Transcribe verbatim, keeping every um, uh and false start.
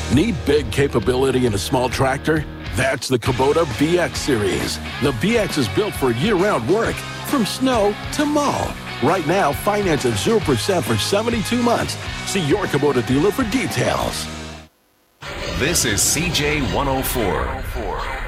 Need big capability in a small tractor? That's the Kubota B X Series. The B X is built for year-round work, from snow to mow. Right now, finance at zero percent for seventy-two months. See your Kubota dealer for details. This is C J one oh four.